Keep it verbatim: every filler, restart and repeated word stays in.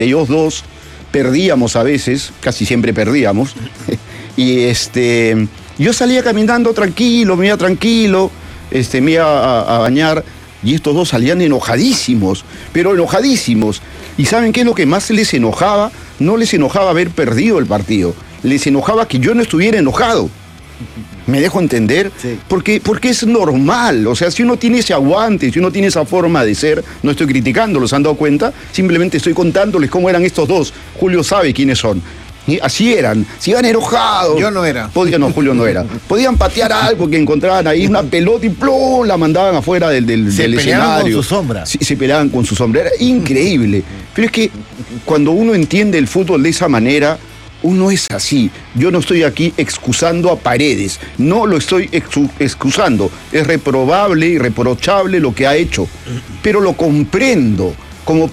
ellos dos perdíamos a veces, casi siempre perdíamos, y este, yo salía caminando tranquilo, me iba tranquilo, este, me iba a, a bañar, y estos dos salían enojadísimos, pero enojadísimos. ¿Y saben qué es lo que más les enojaba? No les enojaba haber perdido el partido, les enojaba que yo no estuviera enojado. ¿Me dejo entender? Sí. Porque, porque es normal, o sea, si uno tiene ese aguante, si uno tiene esa forma de ser, no estoy criticándolos, ¿se han dado cuenta? Simplemente estoy contándoles cómo eran estos dos. Julio sabe quiénes son. Y así eran, si iban enojados. Yo no era. Podían, no, Julio no era. Podían patear algo que encontraban ahí, una pelota y ¡plum! La mandaban afuera del, del, Se del peleaban escenario. con su sombra. Sí, se peleaban con su sombra. Era increíble. Pero es que cuando uno entiende el fútbol de esa manera, uno es así. Yo no estoy aquí excusando a Paredes. No lo estoy exu- excusando. Es reprobable y reprochable lo que ha hecho. Pero lo comprendo.